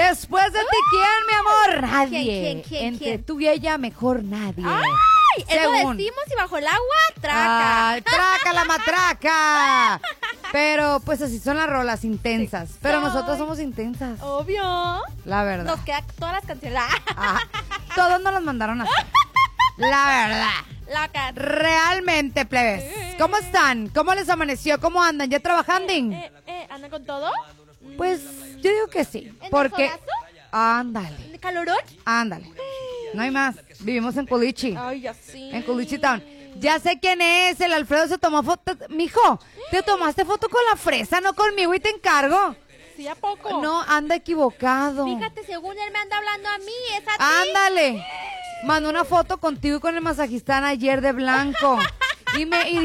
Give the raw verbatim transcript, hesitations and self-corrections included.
Después de ti, ¿quién, mi amor? Nadie. ¿Quién, quién, quién, Entre quién? tú y ella, mejor nadie. ¡Ay! Eso Según. decimos y bajo el agua, traca. Ay, traca la matraca. Pero pues así son las rolas intensas. Pero Ay. nosotros somos intensas. Obvio. La verdad. Nos quedan todas las canciones. Ajá. Todos nos los mandaron a hacer. La verdad. Locas. Realmente, plebes. ¿Cómo están? ¿Cómo les amaneció? ¿Cómo andan? ¿Ya trabajando? Eh, eh, ¿Andan con todo? Pues yo digo que sí. ¿En Porque. el solazo? Ándale. ¿De calorón? Ándale. No hay más. Vivimos en Culichi. Ay, ya sí. En Culichi Town. Ya sé quién es. El Alfredo se tomó foto. Mijo, te tomaste foto con la fresa, no conmigo, y te encargo. ¿Sí, a poco? No, anda equivocado. Fíjate, según él me anda hablando a mí, es a ti. Ándale. Mandó una foto contigo y con el masajistán ayer de blanco. Y me. Y